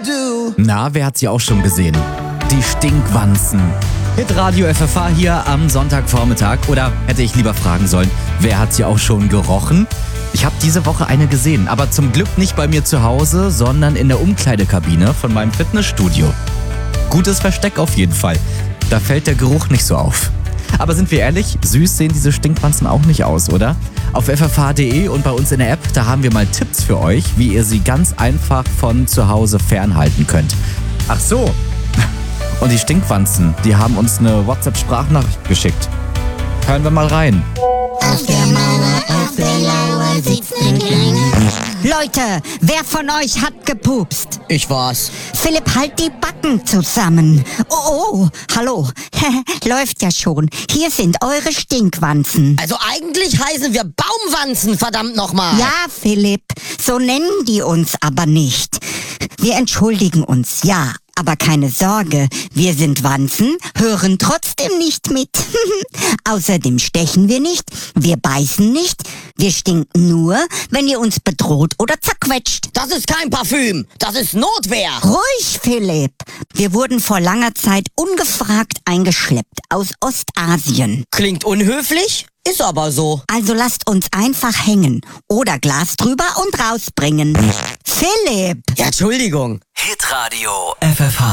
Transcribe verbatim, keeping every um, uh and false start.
do. Na, wer hat sie auch schon gesehen? Die Stinkwanzen. Hitradio F F H hier am Sonntagvormittag. Oder hätte ich lieber fragen sollen, wer hat sie auch schon gerochen? Ich habe diese Woche eine gesehen, aber zum Glück nicht bei mir zu Hause, sondern in der Umkleidekabine von meinem Fitnessstudio. Gutes Versteck auf jeden Fall. Da fällt der Geruch nicht so auf. Aber sind wir ehrlich, süß sehen diese Stinkwanzen auch nicht aus, oder? Auf f f h punkt d e und bei uns in der App, da haben wir mal Tipps für euch, wie ihr sie ganz einfach von zu Hause fernhalten könnt. Ach so. Und die Stinkwanzen, die haben uns eine WhatsApp-Sprachnachricht geschickt. Hören wir mal rein. Auf der Mauer, auf der Lauer sitzt ein kleiner. Leute, wer von euch hat gepupst? Ich war's. Philipp, halt die Backen zusammen. Oh, oh, hallo. Läuft ja schon. Hier sind eure Stinkwanzen. Also eigentlich heißen wir Baumwanzen, verdammt nochmal. Ja, Philipp, so nennen die uns aber nicht. Wir entschuldigen uns, ja. Aber keine Sorge, wir sind Wanzen, hören trotzdem nicht mit. Außerdem stechen wir nicht, wir beißen nicht, wir stinken nur, wenn ihr uns bedroht oder zerquetscht. Das ist kein Parfüm, das ist Notwehr. Ruhig, Philipp. Wir wurden vor langer Zeit ungefragt eingeschleppt aus Ostasien. Klingt unhöflich, ist aber so. Also lasst uns einfach hängen oder Glas drüber und rausbringen. Philipp! Ja, Entschuldigung. Hitradio F F H.